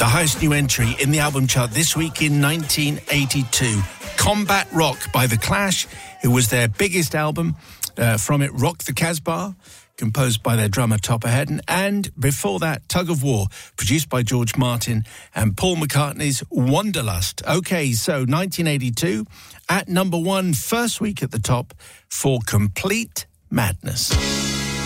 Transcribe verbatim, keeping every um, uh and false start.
The highest new entry in the album chart this week in nineteen eighty-two. Combat Rock by The Clash. It was their biggest album. Uh, from it, Rock the Casbah, composed by their drummer Topper Headon. And before that, Tug of War, produced by George Martin and Paul McCartney's Wanderlust. Okay, so nineteen eighty-two, at number one, first week at the top for Complete Madness.